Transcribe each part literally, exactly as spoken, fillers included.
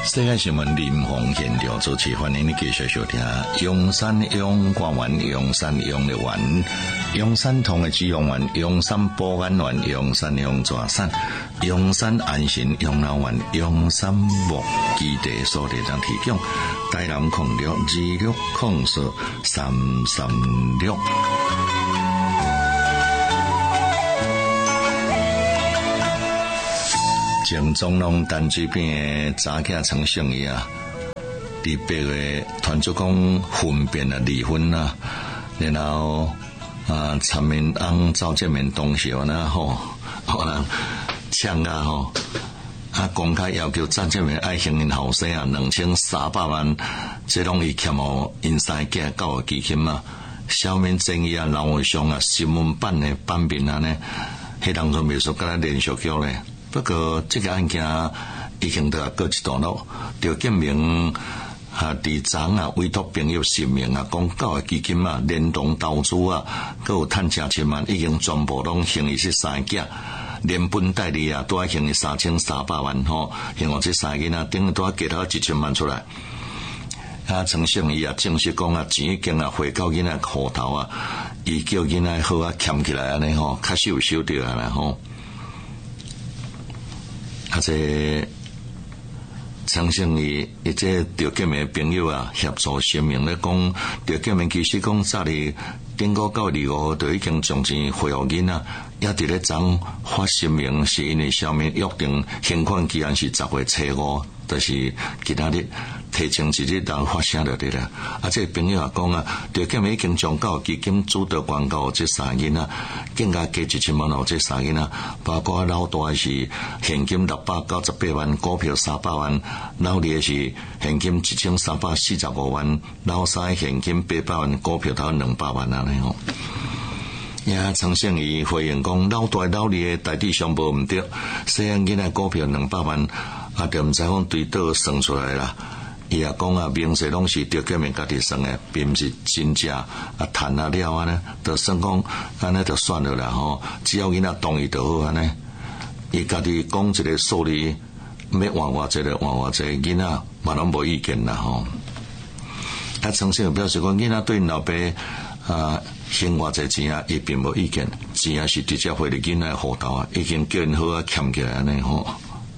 世界新闻林鸿现场主持，欢迎你继续收听。阳山阳光园，阳山阳乐园，阳山同的紫阳园，阳山保安园，阳山阳抓山，阳山安心养老院，阳山木基地所在当提供。台南控六二六控四三三六。前总统陈水扁的查囝陈胜义啊，伫八月传出讲分辨啊离婚啊，然后啊陈明安、赵建明同学呢吼，可能呛啊吼，啊公开要求赵建明爱行因后生啊两千三百万，这拢伊欠哦因三囝教育基金嘛，小面争议啊，人会上啊新闻版的版面啊呢，迄当中袂说甲咱连续剧咧。不过，这个案件已经到过一段落，就证明啊，伫昨啊委托朋友姓名啊，讲教育基金啊，联动投资啊，佮有趁成千万，已经全部拢行伊这三囝，连本带利啊，都要行伊三千三百万吼，希望这三个仔等于都要给他一千万出来。啊，陈胜义啊，正式讲啊，钱已经啊汇到囡仔户头啊，伊叫囡仔好啊欠起来安尼吼，确实有收到啊啦吼。啊！这陈胜义，伊这赵建明朋友啊，协助声明咧讲，赵建明其实讲早伫顶个到二五号就已经将钱汇互囡仔，也伫咧昨发声明，是因为上面约定还款期限是十月初五，就是其他日提前一日然后发声就对啦。啊，这朋友也讲啊，赵建明已经将教育基金主导广告这三囡仔，更加加一千万互这三囡仔，包括老大是现金六百九十八万，股票三百万，老二是现金一千三百四十五万，老三现金八百万，股票头两百万安尼吼。呀，陈胜义回应讲，老大老二的大致上无毋对，细汉囡仔股票两百万，啊，就毋知讲对倒算出来啦。伊也讲啊，明细拢是赵建明家己算的，并毋是真正啊谈啊了啊呢，就算讲安尼就算了啦吼。只要囡仔同意就好安尼。伊家己讲一个数字，要换偌济就换偌济，囡仔嘛拢无意见啦吼。啊，陈胜表示讲，囡仔对老爸啊还偌济钱啊，伊并无意见，钱啊是直接汇入囡仔户头啊，已经叫因好啊欠起来安尼吼。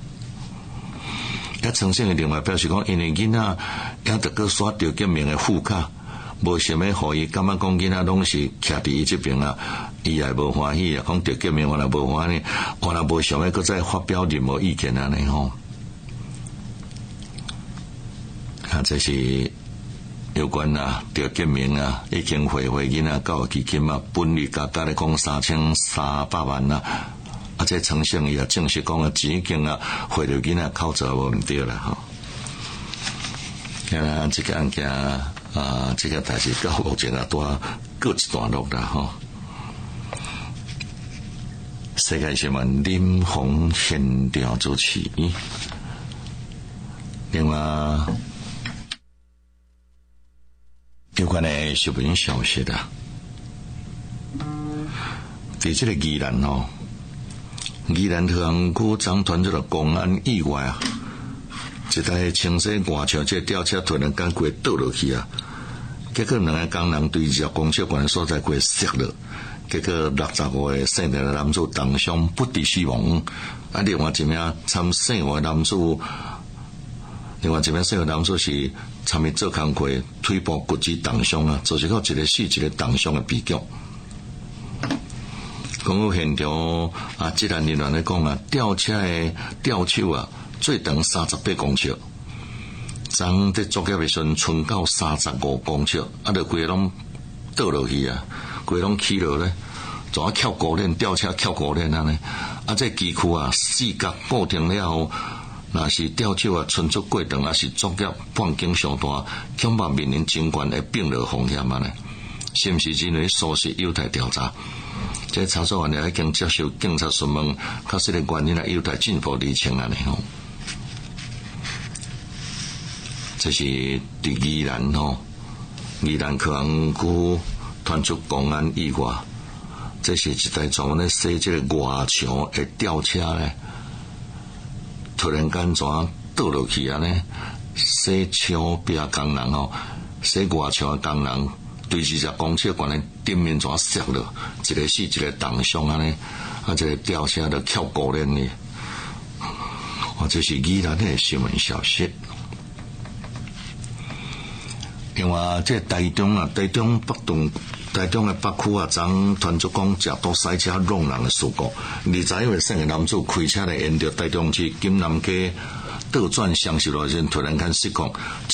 啊，陈胜义另外表示讲，因为囡仔也得个刷赵建明的副卡，无想要互伊感觉讲囡仔拢是徛伫伊这边啊，伊也无欢喜啊。讲赵建明我也无欢喜，我也无想要搁再发表任何意见安尼吼。啊，这是有关啊，赵建明啊，已经汇回囡仔教育基金啊，本利加加咧讲三千三百万啊。啊，这陈胜义啊，正式讲啊，钱已经啊汇到囡仔口罩无毋对啦吼。啊，这个案件啊，这个代志到目前啊，都告一段落啦吼。世界新闻林鸿现场主持。另外，有关的新闻消息啦，在这个宜兰哦。宜兰特安区张传出了公安意外啊！一台青色外车这吊车突然间过倒落去啊！结果两个工人对着公车管所在过摔落，结果六十五个姓陈的男子当伤不治死亡。啊，另外一名参姓吴的男子，另外一名姓吴男子是参与做工课，腿部骨折当伤啊，造成到一个死一个当伤的悲剧。公路现场啊，职安人员咧讲啊，吊车的吊手啊，最长三十八公尺，昨在作业的时阵剩到三十五公尺，啊，就规个拢倒落去啊，规个拢起落咧，怎啊翘高链吊车翘高链安尼，啊，这机躯啊四角固定了后，若是吊手啊伸出过长，啊是作业半径上大，恐怕面临警官的并落风险安尼，是毋是认为属实有待调查？这查所员也已经接受警察询问，确实的原因啊有待进一步厘清安尼吼。这是伫宜兰吼，宜兰科安区传出公安意外，这是一台专门咧驶这个外墙的吊车咧，突然间怎倒落去啊呢，洗桥壁工人吼，洗外墙的工人对二十公尺悬的顶面怎摔落，一个死一个重伤啊呢，啊，这个吊车就翘高链呢，哦，这是宜兰的新闻消息。另外，这台中啊，台中北东。台中的北区啊，昨传出讲食毒塞车弄人的事故。二十一岁姓的男子开车来沿着台中市金南街倒转享受路线，突然间失控，